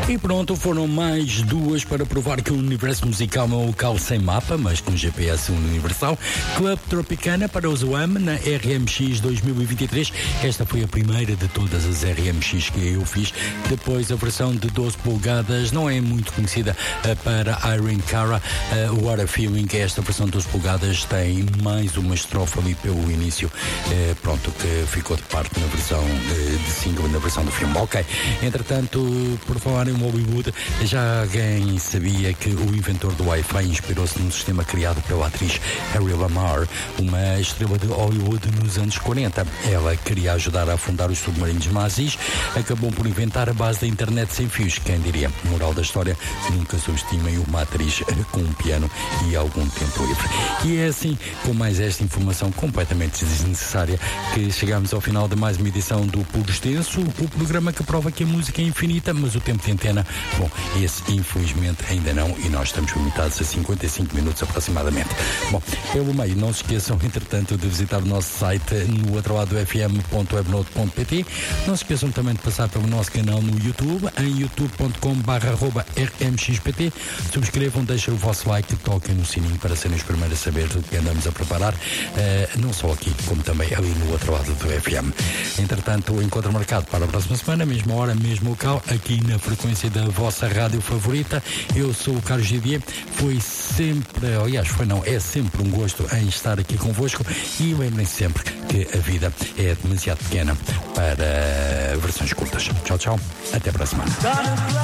E pronto, foram mais duas para provar que o universo musical é um local sem mapa, mas com GPS universal. Club Tropicana para o Zoam na RMX 2023. Esta foi a primeira de todas as RMX que eu fiz. Depois a versão de 12 polegadas não é muito conhecida para Irene Cara. What a Feeling, esta versão de 12 polegadas tem mais uma estrofe ali pelo início, pronto, que ficou de parte na versão de single, na versão do filme. Ok, entretanto, por falar em Hollywood, já alguém sabia que o inventor do Wi-Fi inspirou-se num sistema criado pela atriz Harry Lamar, uma estrela de Hollywood nos anos 40. Ela queria ajudar a afundar os submarinos nazis, acabou por inventar a base da internet sem fios. Quem diria? Moral da história, nunca subestimem uma atriz com um piano e algum tempo livre. E é assim, com mais esta informação completamente desnecessária, que chegamos ao final de mais uma edição do Puro Extenso, o programa que prova que a música é infinita, mas o tempo de antena, bom, esse infelizmente ainda não, e nós estamos limitados a 55 minutos aproximadamente. Bom, pelo meio, não se esqueçam, entretanto, de visitar o nosso site no outro lado do fm.webnode.pt. Não se esqueçam também de passar pelo nosso canal no YouTube, em youtube.com/rmxpt. Subscrevam, deixem o vosso like, toquem no sininho para serem os primeiros a saber do que andamos a preparar, não só aqui, como também ali no outro lado do FM. Entretanto, o encontro marcado para a próxima semana, mesma hora, mesmo local, aqui na frequência da vossa rádio favorita. Eu sou o Carlos Gidier, foi sempre, aliás, é sempre um gosto em estar aqui convosco, e lembrem-se sempre que a vida é demasiado pequena para versões curtas. Tchau, tchau, até para a semana.